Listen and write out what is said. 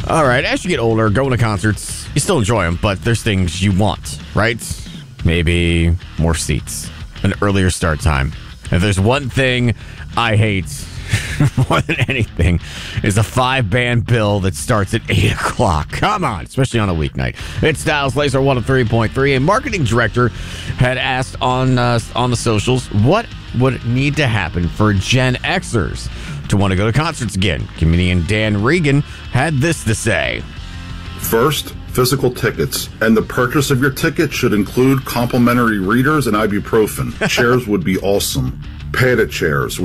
All right, as you get older, going to concerts, you still enjoy them, but there's things you want, right? Maybe more seats, an earlier start time. If there's one thing I hate more than anything, is a 5-band bill that starts at 8 o'clock. Come on, especially on a weeknight. It's Styles Laser 103.3. A marketing director had asked on the socials, what would need to happen for Gen Xers to want to go to concerts again? Comedian Dan Regan had this to say. First, physical tickets, and the purchase of your ticket should include complimentary readers and ibuprofen. Chairs would be awesome. Padded chairs